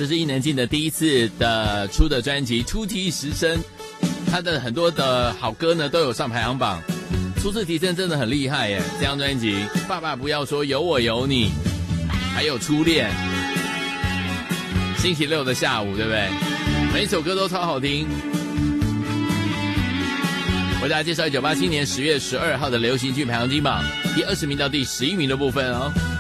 这是伊能静的第一次的出的专辑《初提时声》，她的很多的好歌呢都有上排行榜。初次提升真的很厉害耶！这张专辑《爸爸不要说有我有你》，还有《初恋》，星期六的下午，对不对？每一首歌都超好听。为大家介绍1987年10月12号的流行剧排行金榜第20名到第11名的部分哦。